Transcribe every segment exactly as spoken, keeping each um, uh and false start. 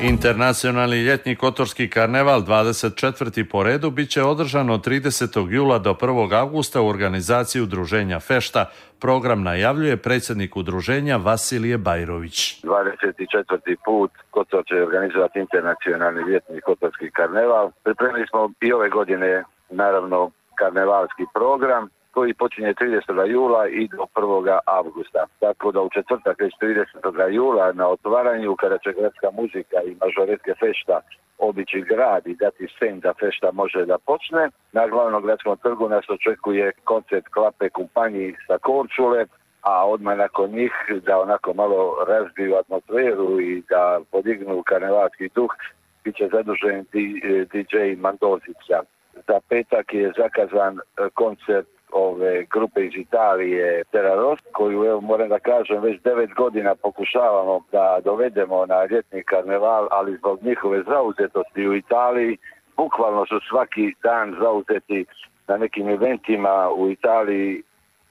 Internacionalni ljetni kotorski karneval dvadeset četvrti po redu bit će održan od tridesetog jula do prvog avgusta u organizaciji udruženja Fešta. Program najavljuje predsjednik udruženja Vasilije Bajrović. dvadeset četvrti put Kotor će organizovati internacionalni ljetni kotorski karneval. Pripremili smo i ove godine naravno karnevalski program koji počinje tridesetog jula i do prvog avgusta. Tako da u četvrtak već tridesetog jula na otvaranju, kada će gradska muzika i mažoretke Fešta obići grad i dati scen da Fešta može da počne, na glavnom gradskom trgu nas očekuje koncert Klape kompaniji sa Korčule, a odmah nakon njih da onako malo razbiju atmosferu i da podignu karnevalski duh, bit će zadužen D J Mandozića. Za petak je zakazan koncert ove grupe iz Italije Terraros, koju evo moram da kažem već devet godina pokušavamo da dovedemo na ljetni karneval, ali zbog njihove zauzetosti u Italiji bukvalno su svaki dan zauzeti na nekim eventima u Italiji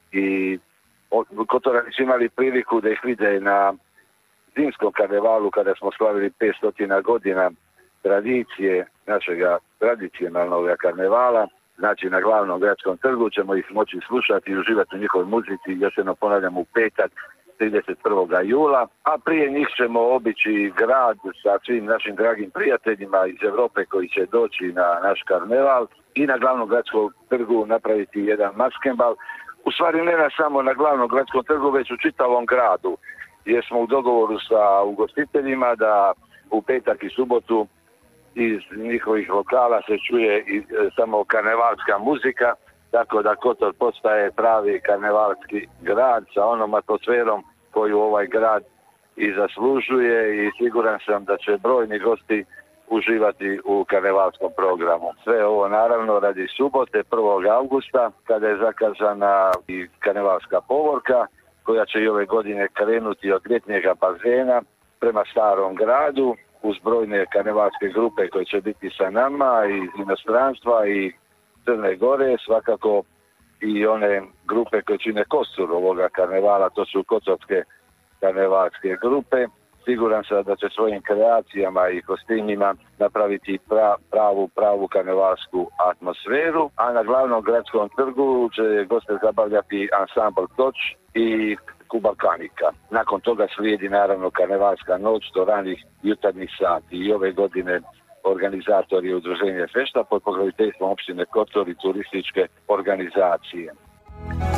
i Kotorani su imali priliku da ih vide na zimskom karnevalu kada smo slavili petsto godina tradicije našega tradicionalnog karnevala. Znači na glavnom gradskom trgu ćemo ih moći slušati i uživati u njihovoj muzici, još jedno ponavljam, u petak trideset prvog jula, a prije njih ćemo obići grad sa svim našim dragim prijateljima iz Europe koji će doći na naš karneval i na glavnom gradskom trgu napraviti jedan maskenbal. U stvari ne na samo na glavnom gradskom trgu, već u čitavom gradu, jer smo u dogovoru sa ugostiteljima da u petak i subotu iz njihovih lokala se čuje i samo karnevalska muzika, tako da Kotor postaje pravi karnevalski grad sa onom atmosferom koju ovaj grad i zaslužuje i siguran sam da će brojni gosti uživati u karnevalskom programu. Sve ovo naravno radi subote prvog avgusta kada je zakazana i karnevalska povorka koja će i ove godine krenuti od ljetnjega bazena prema Starom gradu, uz brojne karnevalske grupe koje će biti sa nama iz inostranstva i Crne Gore, svakako i one grupe koje čine kostur ovoga karnevala, to su kotorske karnevalske grupe. Siguran sam da će svojim kreacijama i kostimima napraviti pra, pravu, pravu karnevalsku atmosferu, a na glavnom gradskom trgu će goste zabavljati ansambl Toč i Kubalkanika. Nakon toga slijedi naravno karnevalska noć do ranih jutarnjih sati i ove godine organizatori udruženja Fešta pod pokroviteljstvom opštine Kotor i turističke organizacije.